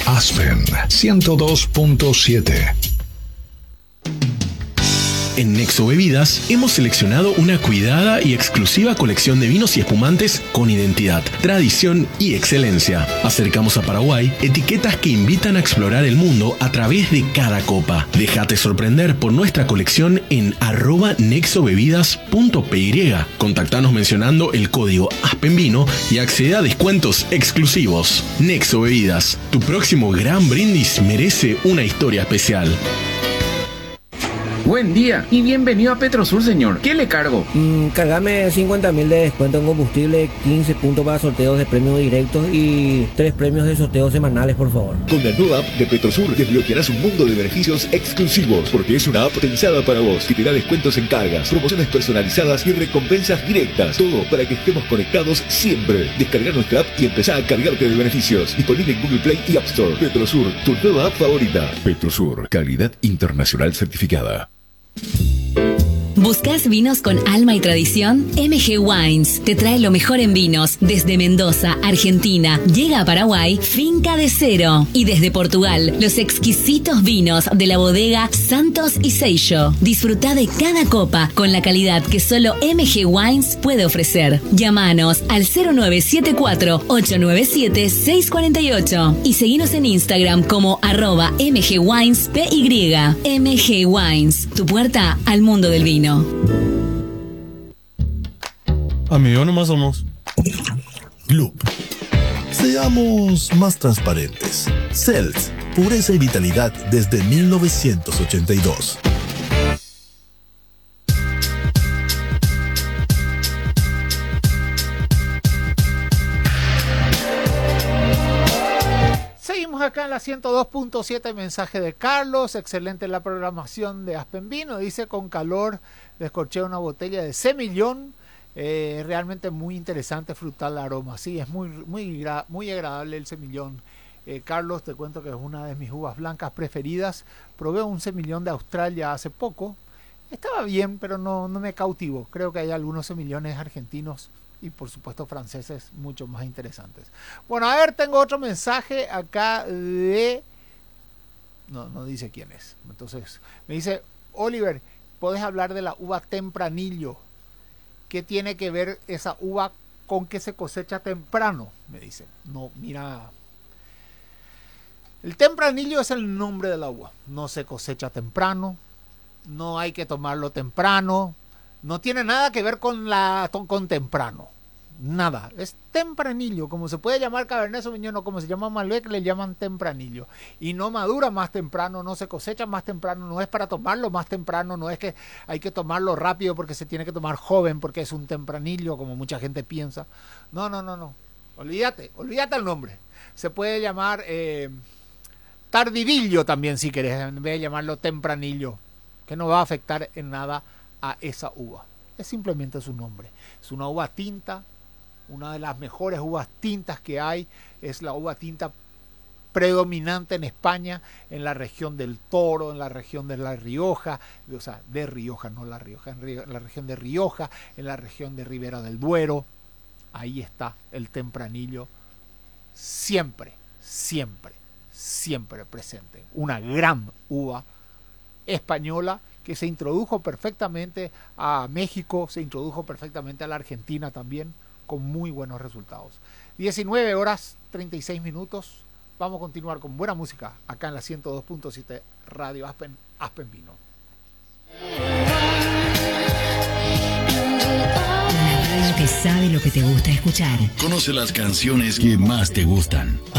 Aspen 102.7. En Nexo Bebidas hemos seleccionado una cuidada y exclusiva colección de vinos y espumantes con identidad, tradición y excelencia. Acercamos a Paraguay etiquetas que invitan a explorar el mundo a través de cada copa. Déjate sorprender por nuestra colección en @nexobebidas.py. Contactanos mencionando el código ASPENVINO y accede a descuentos exclusivos. Nexo Bebidas, tu próximo gran brindis merece una historia especial. Buen día y bienvenido a Petrosur, señor. ¿Qué le cargo? Cargame 50.000 de descuento en combustible, 15 puntos para sorteos de premios directos y 3 premios de sorteos semanales, por favor. Con la nueva app de Petrosur desbloquearás un mundo de beneficios exclusivos, porque es una app pensada para vos, que te da descuentos en cargas, promociones personalizadas y recompensas directas. Todo para que estemos conectados siempre. Descarga nuestra app y empezá a cargarte de beneficios. Disponible en Google Play y App Store. Petrosur, tu nueva app favorita. Petrosur, calidad internacional certificada. ¿Buscas vinos con alma y tradición? MG Wines te trae lo mejor en vinos. Desde Mendoza, Argentina, llega a Paraguay Finca de Cero. Y desde Portugal, los exquisitos vinos de la bodega Santos y Seixo. Disfruta de cada copa con la calidad que solo MG Wines puede ofrecer. Llámanos al 0974-897-648 y seguinos en Instagram como @MGWinesPY. MG Wines, tu puerta al mundo del vino. Amigo, nomás somos Gloop. Seamos más transparentes. Cells, pureza y vitalidad desde 1982. Seguimos acá en la 102.7, mensaje de Carlos. Excelente la programación de Aspen Vino. Dice, con calor descorché una botella de semillón. Realmente muy interesante, frutal aroma. Sí, es muy agradable el semillón. Carlos, te cuento que es una de mis uvas blancas preferidas. Probé un semillón de Australia hace poco. Estaba bien, pero no me cautivó. Creo que hay algunos semillones argentinos y por supuesto franceses mucho más interesantes. Bueno, a ver, tengo otro mensaje acá de... No dice quién es. Entonces, me dice, Oliver, ¿podés hablar de la uva Tempranillo? ¿Qué tiene que ver esa uva con que se cosecha temprano? Me dice. No, mira. El Tempranillo es el nombre de la uva. No se cosecha temprano. No hay que tomarlo temprano. No tiene nada que ver con temprano. Nada. Es Tempranillo. Como se puede llamar Cabernet Sauvignon o como se llama Malbec, le llaman Tempranillo. Y no madura más temprano, no se cosecha más temprano, no es para tomarlo más temprano, no es que hay que tomarlo rápido porque se tiene que tomar joven porque es un Tempranillo, como mucha gente piensa. No. Olvídate el nombre. Se puede llamar Tardidillo también, si querés, en vez de llamarlo Tempranillo, que no va a afectar en nada a esa uva. Es simplemente su nombre. Es una uva tinta. Una de las mejores uvas tintas que hay es la uva tinta predominante en España, en la región del Toro, en la región de La Rioja, o sea, de Rioja, no La Rioja, en la región de Rioja, en la región de Ribera del Duero. Ahí está el Tempranillo, siempre presente. Una gran uva española que se introdujo perfectamente a México, se introdujo perfectamente a la Argentina también, con muy buenos resultados. 19:36. Vamos a continuar con buena música acá en la 102.7 Radio Aspen Vino. Una radio que sabe lo que te gusta escuchar. Conoce las canciones que más te gustan.